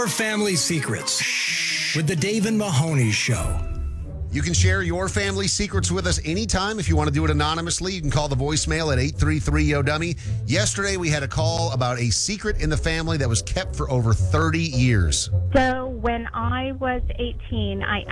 Your family secrets with the Dave and Mahoney Show. You can share your family secrets with us anytime. If you want to do it anonymously, you can call the voicemail at 833-YO-DUMMY. Yesterday, we had a call about a secret in the family that was kept for over 30 years. So when I was 18, I